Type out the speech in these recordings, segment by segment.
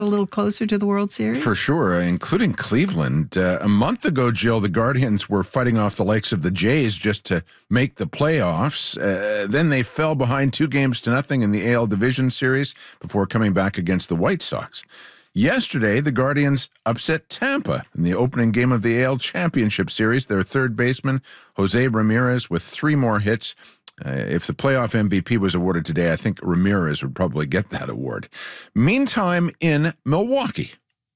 a little closer to the World Series? For sure, including Cleveland. A month ago, Jill, the Guardians were fighting off the likes of the Jays just to make the playoffs. Then they fell behind 2-0 in the AL Division Series before coming back against the White Sox. Yesterday, the Guardians upset Tampa in the opening game of the AL Championship Series. Their third baseman, Jose Ramirez, with 3 more hits. If the playoff MVP was awarded today, I think Ramirez would probably get that award. Meantime, in Milwaukee.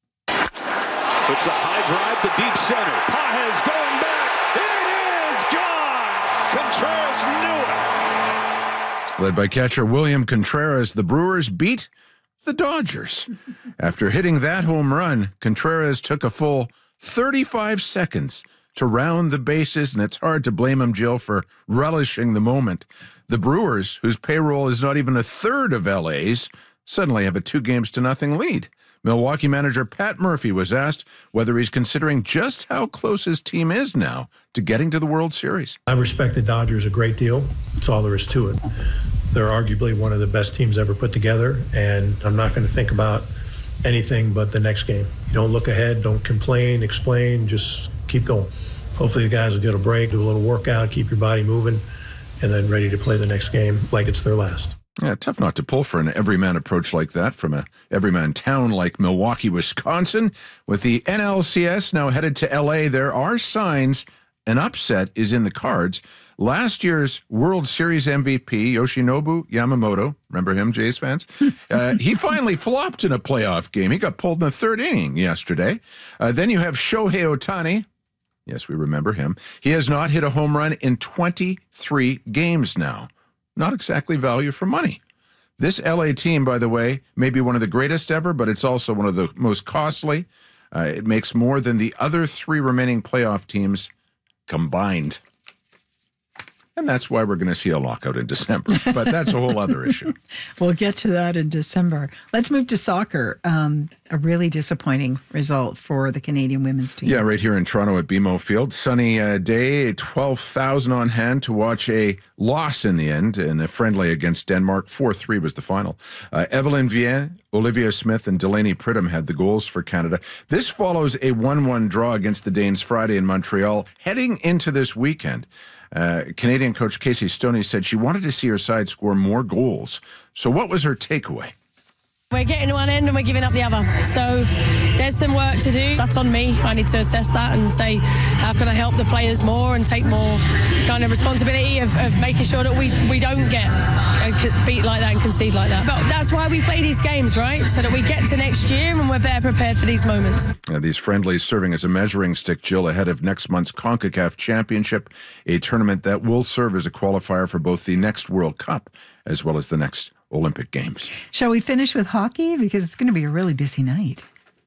It's a high drive to deep center. Pages going back. It is gone. Contreras knew it. Led by catcher William Contreras, the Brewers beat the Dodgers. After hitting that home run, Contreras took a full 35 seconds to round the bases, and it's hard to blame him, Jill, for relishing the moment. The Brewers, whose payroll is not even a third of LA's, suddenly have a 2-0 lead. Milwaukee manager Pat Murphy was asked whether he's considering just how close his team is now to getting to the World Series. I respect the Dodgers a great deal. That's all there is to it. They're arguably one of the best teams ever put together, and I'm not going to think about anything but the next game. You don't look ahead, don't complain, explain, just keep going. Hopefully the guys will get a break, do a little workout, keep your body moving, and then ready to play the next game like it's their last. Yeah, tough not to pull for an everyman approach like that from a everyman town like Milwaukee, Wisconsin. With the NLCS now headed to LA, there are signs an upset is in the cards. Last year's World Series MVP, Yoshinobu Yamamoto, remember him, Jays fans? He finally flopped in a playoff game. He got pulled in the third inning yesterday. Then you have Shohei Ohtani. Yes, we remember him. He has not hit a home run in 23 games now. Not exactly value for money. This LA team, by the way, may be one of the greatest ever, but it's also one of the most costly. It makes more than the other 3 remaining playoff teams combined. And that's why we're going to see a lockout in December. But that's a whole other issue. We'll get to that in December. Let's move to soccer. A really disappointing result for the Canadian women's team. Yeah, right here in Toronto at BMO Field. Sunny day, 12,000 on hand to watch a loss in the end in a friendly against Denmark. 4-3 was the final. Evelyn Vienne, Olivia Smith, and Delaney Pridham had the goals for Canada. This follows a 1-1 draw against the Danes Friday in Montreal. Heading into this weekend, Canadian coach Casey Stoney said she wanted to see her side score more goals. So what was her takeaway? We're getting one end and we're giving up the other. So there's some work to do. That's on me. I need to assess that and say, how can I help the players more and take more kind of responsibility of making sure that we don't get beat like that and concede like that. But that's why we play these games, right? So that we get to next year and we're better prepared for these moments. These friendlies serving as a measuring stick, Jill, ahead of next month's CONCACAF Championship, a tournament that will serve as a qualifier for both the next World Cup as well as the next Olympic Games. Shall we finish with hockey? Because it's going to be a really busy night.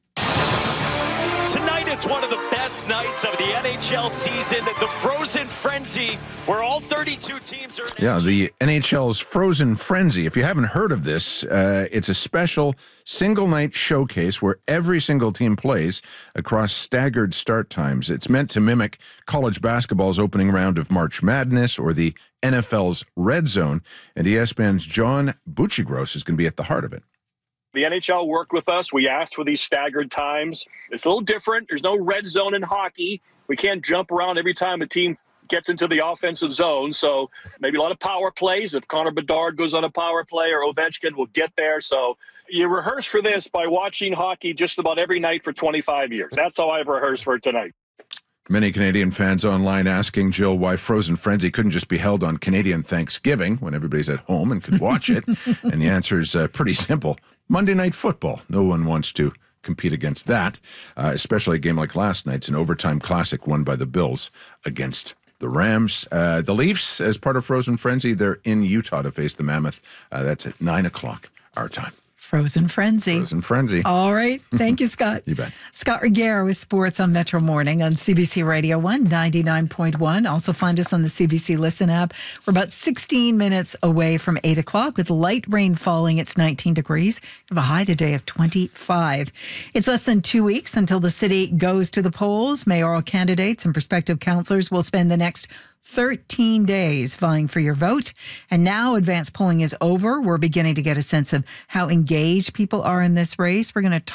Tonight, it's one of the best nights of the NHL season, the Frozen Frenzy, where all 32 teams are... Yeah, the NHL's Frozen Frenzy. If you haven't heard of this, it's a special single-night showcase where every single team plays across staggered start times. It's meant to mimic college basketball's opening round of March Madness or the NFL's Red Zone, and ESPN's John Buccigross is going to be at the heart of it. The NHL worked with us. We asked for these staggered times. It's a little different. There's no red zone in hockey. We can't jump around every time a team gets into the offensive zone. So maybe a lot of power plays. If Connor Bedard goes on a power play or Ovechkin will get there. So you rehearse for this by watching hockey just about every night for 25 years. That's how I've rehearsed for tonight. Many Canadian fans online asking Jill why Frozen Frenzy couldn't just be held on Canadian Thanksgiving when everybody's at home and could watch it. And the answer is pretty simple. Monday Night Football. No one wants to compete against that, especially a game like last night's, an overtime classic won by the Bills against the Rams. The Leafs, as part of Frozen Frenzy, they're in Utah to face the Mammoth. That's at 9 o'clock our time. Frozen Frenzy. Frozen Frenzy. All right. Thank you, Scott. You bet. Scott Reguera with sports on Metro Morning on CBC Radio 199.1. Also find us on the CBC Listen app. We're about 16 minutes away from 8 o'clock with light rain falling. It's 19 degrees. We have a high today of 25. It's less than 2 weeks until the city goes to the polls. Mayoral candidates and prospective councillors will spend the next 13 days vying for your vote. And now advanced polling is over. We're beginning to get a sense of how engaged people are in this race. We're going to talk